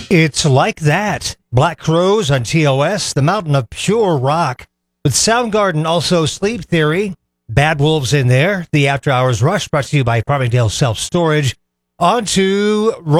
It's like that. Black Crows on TOS, the mountain of pure rock. With Soundgarden, also Sleep Theory, Bad Wolves in there. The After Hours Rush brought to you by Farmingdale Self Storage. On to